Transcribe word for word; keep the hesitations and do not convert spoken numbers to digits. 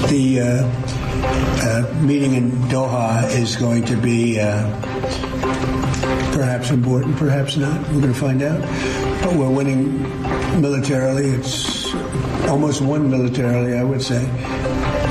the uh, uh, meeting in Doha is going to be uh, perhaps important, perhaps not. We're going to find out. But we're winning militarily. It's almost won militarily, I would say.